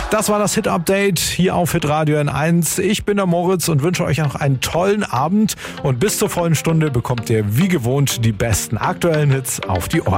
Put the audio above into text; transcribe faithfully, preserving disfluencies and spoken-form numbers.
Das war das Hit-Update hier auf Hitradio N eins. Ich bin der Moritz und wünsche euch noch einen tollen Abend. Und bis zur vollen Stunde bekommt ihr wie gewohnt die besten aktuellen Hits auf die Ohren.